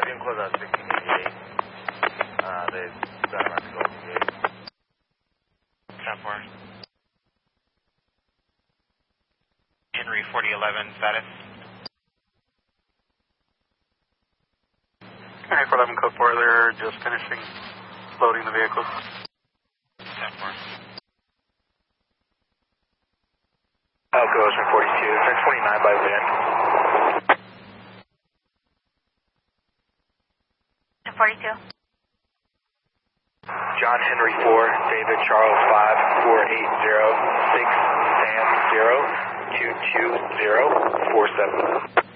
Being closed out 1688. They've got him at the Golden Gate. 10-4. Henry 4011 status. Henry 411 code 4, they're just finishing loading the vehicles. 10-4. Elko Ocean 42, turn 29 by wind. 42. John Henry 4, David Charles 5, 480, 6 Sam 0, 220, 47.